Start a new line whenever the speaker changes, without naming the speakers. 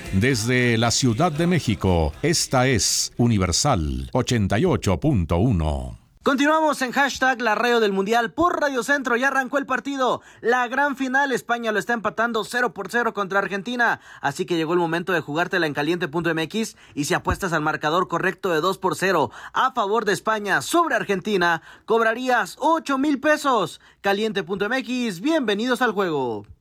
Desde la Ciudad de México, esta es Universal 88.1.
Continuamos en hashtag La Radio del Mundial por Radio Centro. Ya arrancó el partido. La gran final. España lo está empatando 0-0 contra Argentina. Así que llegó el momento de jugártela en caliente.mx. Y si apuestas al marcador correcto de 2-0 a favor de España sobre Argentina, cobrarías 8,000 pesos. Caliente.mx, bienvenidos al juego.